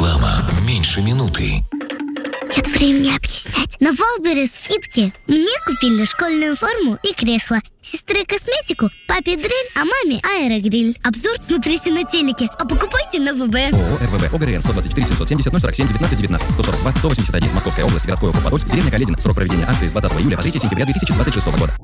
Реклама. Меньше минуты. Нет времени объяснять. На Валберес скидки. Мне купили школьную форму и кресло. Сестре косметику, папе дрель, а маме аэрогриль. Обзор смотрите на телеке, а покупайте на ВБ. ООО РВВ ОГРН 124 770 047 19 19 142 181 Московская область, городской округ Подольск, деревня Каледин. Срок проведения акции с 20 июля по 3 сентября 2026 года.